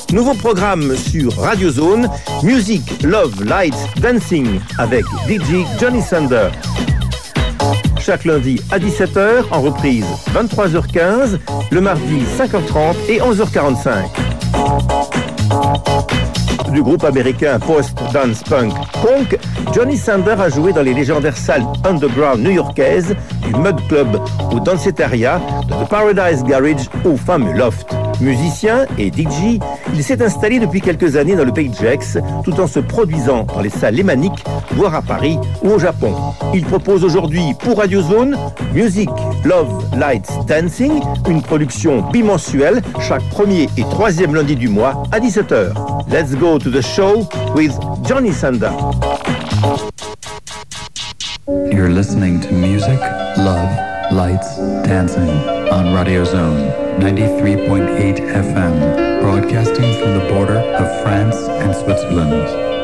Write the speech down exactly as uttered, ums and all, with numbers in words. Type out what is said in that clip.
Nouveau programme sur Radio Zone, Music, Love, Lights, Dancing avec D J Johnny Sander. Chaque lundi à dix-sept heures, en reprise vingt-trois heures quinze, le mardi cinq heures trente et onze heures quarante-cinq. Du groupe américain post-dance punk Punk, Johnny Sander a joué dans les légendaires salles underground new-yorkaises du Mud Club au Danceteria, de The Paradise Garage au fameux Loft. Musicien et D J, il s'est installé depuis quelques années dans le Pays de Gex, tout en se produisant dans les salles lémaniques, voire à Paris ou au Japon. Il propose aujourd'hui pour Radio Zone Music, Love, Lights, Dancing, une production bimensuelle chaque premier et troisième lundi du mois à dix-sept heures. Let's go to the show with Johnny Sander. You're listening to Music, Love, Lights, Dancing on Radio Zone ninety-three point eight F M, broadcasting from the border of France and Switzerland.